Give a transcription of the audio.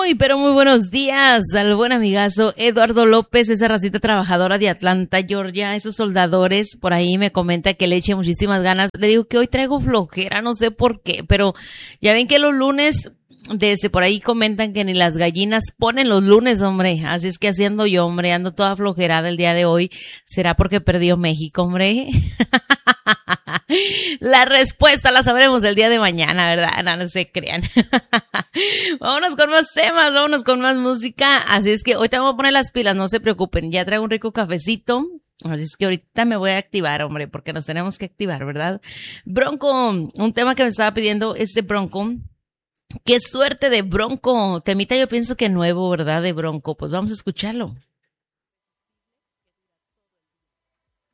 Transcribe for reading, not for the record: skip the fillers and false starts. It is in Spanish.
Muy, pero muy buenos días al buen amigazo Eduardo López, esa racita trabajadora de Atlanta, Georgia. Esos soldadores, por ahí me comenta que le eche muchísimas ganas. Le digo que hoy traigo flojera, no sé por qué, pero ya ven que los lunes, desde por ahí comentan que ni las gallinas ponen los lunes, hombre. Así es que haciendo yo, hombre, ando toda flojerada el día de hoy. ¿Será porque perdió México, hombre? La respuesta la sabremos el día de mañana, ¿verdad? No se crean. Vámonos con más temas, vámonos con más música. Así es que hoy te vamos a poner las pilas, no se preocupen. Ya traigo un rico cafecito. Así es que ahorita me voy a activar, hombre, porque nos tenemos que activar, ¿verdad? Bronco, un tema que me estaba pidiendo Bronco. Qué suerte de Bronco. Temita yo pienso que nuevo, ¿verdad? De Bronco. Pues vamos a escucharlo.